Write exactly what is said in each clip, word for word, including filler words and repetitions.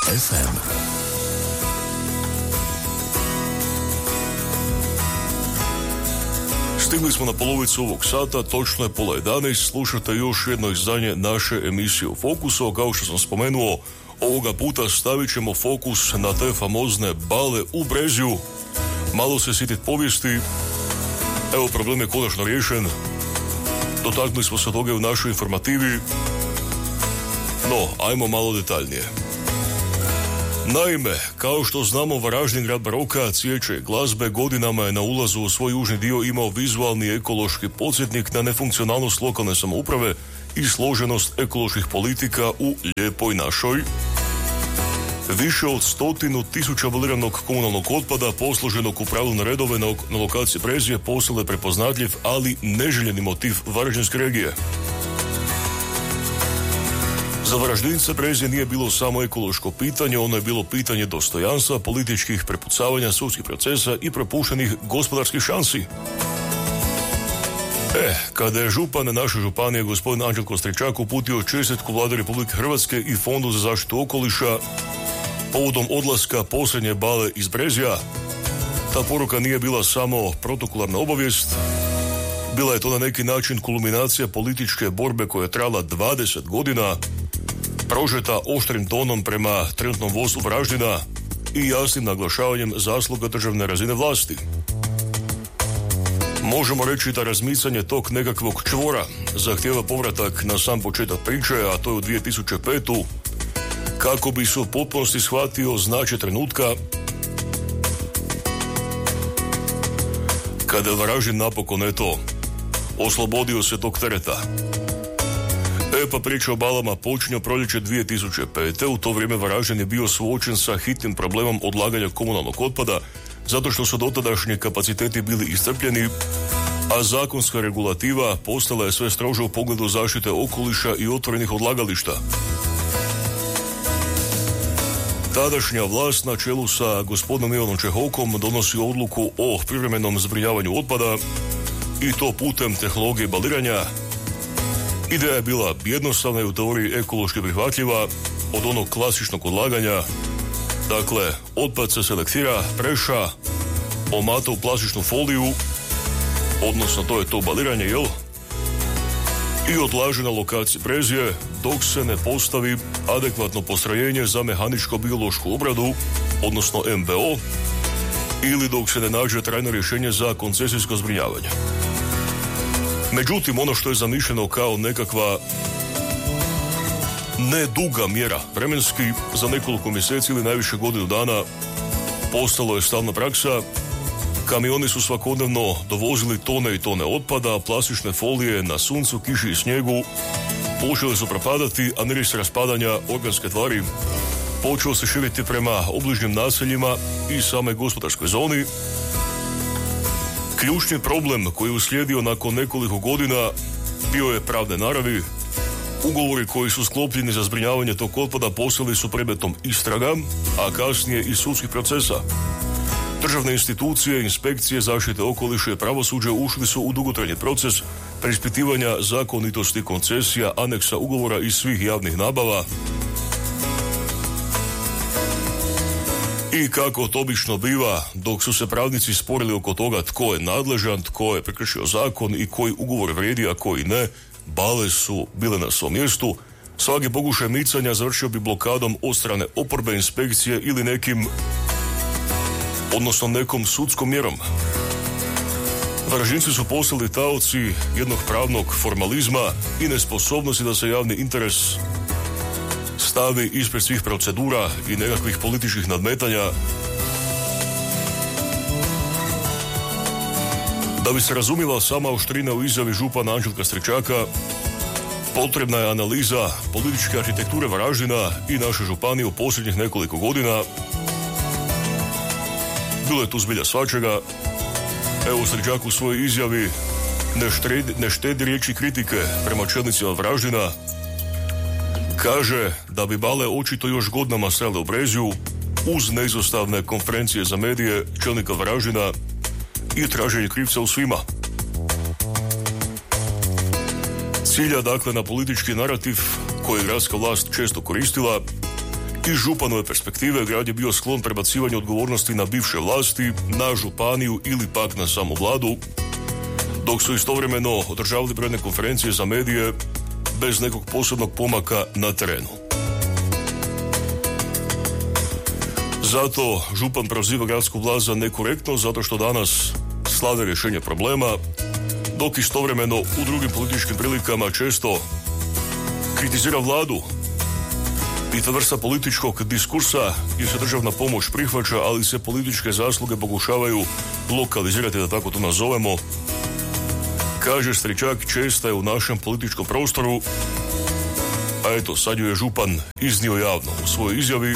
ef em. Stigli smo na polovicu ovog sata, točno je pola jedanaest, slušate još jedno izdanje naše emisije u Fokusu. Kao što sam spomenuo, ovoga puta stavit ćemo fokus na te famozne bale u Brezju. Malo se sjetit povijesti. Evo, problem je konačno riješen. Dotaknuli smo se toga u našoj informativi. No, ajmo malo detaljnije. Naime, kao što znamo, Varaždin, grad baroka, cvijeće glazbe, godinama je na ulazu u svoj južni dio imao vizualni ekološki podsjetnik na nefunkcionalnost lokalne samouprave i složenost ekoloških politika u lijepoj našoj. Više od stotinu tisuća baliranog komunalnog otpada posloženog u pravilne redove na, na lokaciji Brezje postao je prepoznatljiv, ali neželjeni motiv Varaždinske regije. Za Varaždince Brezje nije bilo samo ekološko pitanje, ono je bilo pitanje dostojanstva, političkih prepucavanja, sudskih procesa i propuštenih gospodarskih šansi. E, kada je župan naše županije, gospodin Anđelko Stričak, uputio čestitku Vlade Republike Hrvatske i Fondu za zaštitu okoliša povodom odlaska posljednje bale iz Brezja, ta poruka nije bila samo protokolarna obavijest, bila je to na neki način kulminacija političke borbe koja je trajala dvadeset godina, prožeta oštrim tonom prema trenutnom vodstvu Varaždina i jasnim naglašavanjem zasluga državne razine vlasti. Možemo reći da razmicanje tog nekakvog čvora zahtijeva povratak na sam početak priče, a to je u dvije tisuće petu, kako bi se u potpunosti shvatio značaj trenutka kada je Varaždin napokon eto oslobodio se tog tereta. E pa priča o balama počinje proljeće dvije tisuće pete. U to vrijeme Varaždin je bio suočen sa hitnim problemom odlaganja komunalnog otpada, zato što su dotadašnji kapaciteti bili iscrpljeni, a zakonska regulativa postala je sve stroža u pogledu zaštite okoliša i otvorenih odlagališta. Tadašnja vlast na čelu sa gospodinom Ivanom Čehokom donosi odluku o privremenom zbrinjavanju otpada i to putem tehnologije baliranja. Ideja je bila jednostavna i u teoriji ekološki prihvatljiva od onog klasičnog odlaganja. Dakle, otpad se selektira, preša, omata u plastičnu foliju, odnosno to je to baliranje, jel? I odlaže na lokaciji Brezje dok se ne postavi adekvatno postrojenje za mehaničko-biološku obradu, odnosno em be o, ili dok se ne nađe trajno rješenje za koncesijsko zbrinjavanje. Međutim, ono što je zamišljeno kao nekakva ne duga mjera vremenski, za nekoliko mjeseci ili najviše godinu dana postalo je stalna praksa. Kamioni su svakodnevno dovozili tone i tone otpada, plastične folije na suncu, kiši i snijegu počeli su propadati, a miris raspadanja organske tvari počeo se širiti prema obližnjim naseljima i same gospodarskoj zoni. Ključni problem koji je uslijedio nakon nekoliko godina bio je pravne naravi. Ugovori koji su sklopljeni za zbrinjavanje tog otpada postali su predmetom istraga, a kasnije i sudskih procesa. Državne institucije, inspekcije, zaštite okoliša i pravosuđe ušli su u dugotrajni proces preispitivanja zakonitosti koncesija, aneksa ugovora i svih javnih nabava. I kako to obično biva, dok su se pravnici sporili oko toga tko je nadležan, tko je prekršio zakon i koji ugovor vrijedi, a koji ne, bale su bile na svom mjestu. Svaki pokušaj micanja završio bi blokadom od strane oporbe, inspekcije ili nekim, odnosno nekom sudskom mjerom. Varaždinci su postali taoci jednog pravnog formalizma i nesposobnosti da se javni interes stavi ispred svih procedura i nekakvih političkih nadmetanja. Da bi se razumjela sama oštrina u izjavi župana Anđelka Stričaka, potrebna je analiza političke arhitekture Varaždina i naše županije u posljednjih nekoliko godina. Bilo je tu zbilja svačega. Evo, Stričak u svojoj izjavi ne, štredi, ne štedi riječi kritike prema čelnicima Varaždina. Kaže da bi bale očito još godinama stajale u Brezju uz neizostavne konferencije za medije čelnika Varaždina i traženje krivca u svima. Cilja dakle na politički narativ koji je gradska vlast često koristila Iz županove perspektive grad je bio sklon prebacivanju odgovornosti na bivše vlasti, na županiju ili pak na samu vladu, dok su istovremeno održavali brojne konferencije za medije bez nekog posebnog pomaka na terenu. Zato župan proziva gradsku vlast za nekorektno, zato što danas slave rješenje problema, dok istovremeno u drugim političkim prilikama često kritizira vladu. I ta vrsta političkog diskursa gdje se državna pomoć prihvaća, ali se političke zasluge pokušavaju lokalizirati, da tako to nazovemo. Kaže Stričak, česta je u našem političkom prostoru, a eto, sad ju je župan iznio javno u svojoj izjavi.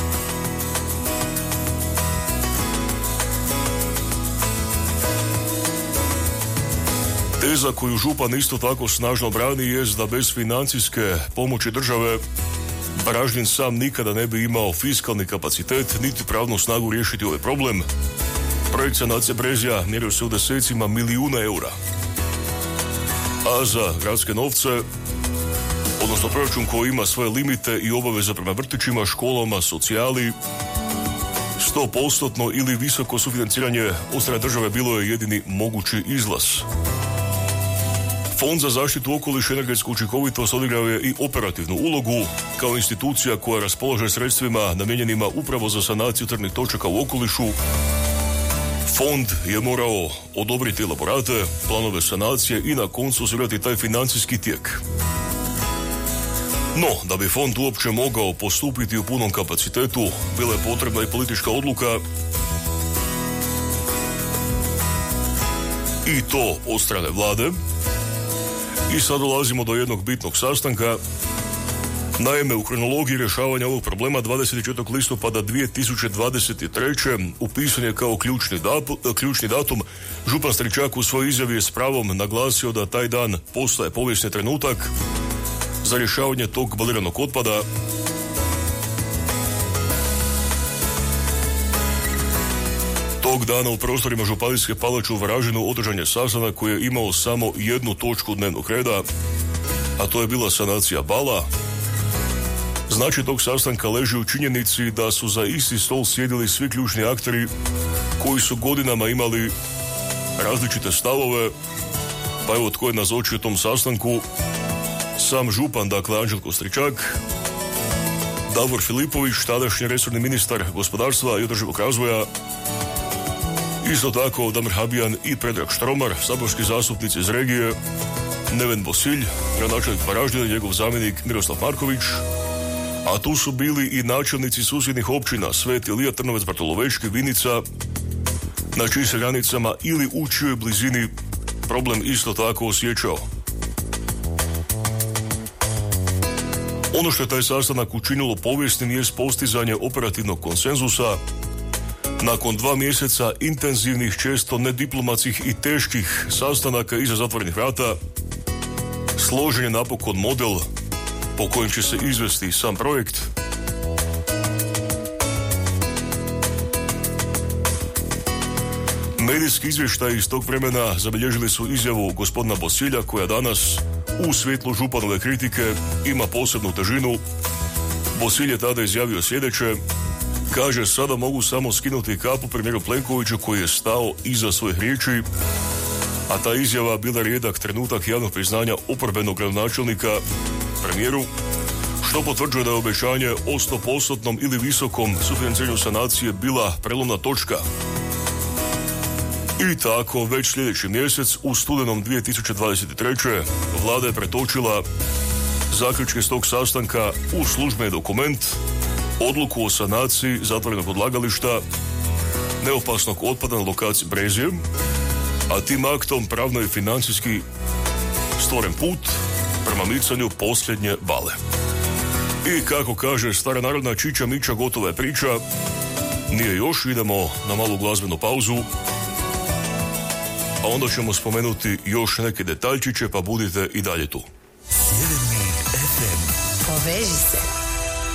Teza koju župan isto tako snažno brani jest da bez financijske pomoći države Varaždin sam nikada ne bi imao fiskalni kapacitet niti pravnu snagu riješiti ovaj problem. Projekt sanacije Brezja mjerio se u desecima milijuna eura. A za gradske novce, odnosno proračun koji ima svoje limite i obaveze prema vrtićima, školama, socijali, sto posto ili visoko sufinanciranje od strane države bilo je jedini mogući izlaz. Fond za zaštitu okoliša i energetsku učinkovitost odigrao je i operativnu ulogu kao institucija koja raspolaže sredstvima namijenjenima upravo za sanaciju crnih točaka u okolišu. Fond je morao odobriti elaborate, planove sanacije i na koncu osigurati taj financijski tijek. No, da bi fond uopće mogao postupiti u punom kapacitetu, bila je potrebna i politička odluka, i to od strane vlade. I sad dolazimo do jednog bitnog sastanka. Naime, u kronologiji rješavanja ovog problema dvadeset četvrtog listopada dvije tisuće dvadeset treće upisan je kao ključni, da, ključni datum. Župan Stričak u svojoj izjavi je s pravom naglasio da taj dan postaje povijesni trenutak za rješavanje tog baliranog otpada. Tog dana u prostorima Županijske palače u Varaždinu održan je sastanak koji je imao samo jednu točku dnevnog reda, a to je bila sanacija bala. Značaj tog sastanka leži u činjenici da su za isti stol sjedili svi ključni akteri koji su godinama imali različite stavove, pa evo tko je nazočio tom sastanku: sam župan, dakle Anđelko Stričak, Davor Filipović, tadašnji resorni ministar gospodarstva i održivog razvoja, isto tako Damir Habijan i Predrag Štromar, saborski zastupnici iz regije, Neven Bosilj, gradonačelnik Varaždina i njegov zamjenik Miroslav Marković, a tu su bili i načelnici susjednih općina Sveti Ilija, Trnovec, Bartolovečki, Vinica, na čiji se granicama ili u čijoj blizini problem isto tako osjećao. Ono što je taj sastanak učinilo povijesnim jest postizanje operativnog konsenzusa nakon dva mjeseca intenzivnih, često nediplomatskih i teških sastanaka iza zatvorenih vrata. Složen je napokon model po kojem će se izvesti sam projekt. Medijski izvještaj iz tog vremena zabilježili su izjavu gospodina Bosilja, koja danas u svjetlu županove kritike ima posebnu težinu. Bosilj je tada izjavio sljedeće: kaže, sada mogu samo skinuti kapu premijeru Plenkoviću koji je stao iza svojih riječi, a ta izjava bila rijedak trenutak javnog priznanja oporbenog gradonačelnika premijeru, što potvrđuje da je obećanje o sto posto ili visokom sufinanciranju sanacije bila prelomna točka. I tako, već sljedeći mjesec, u studenom dvije tisuće dvadeset treće vlada je pretočila zaključke s tog sastanka u službeni dokument, odluku o sanaciji zatvorenog odlagališta neopasnog otpada na lokaciji Brezje, a tim aktom pravno i financijski stvoren put prema micanju posljednje bale. I kako kaže stara narodna čiča miča, gotova je priča. Nije još, idemo na malu glazbenu pauzu, a onda ćemo spomenuti još neke detaljčiće, pa budite i dalje tu. Sjeverni ef em. Poveži se.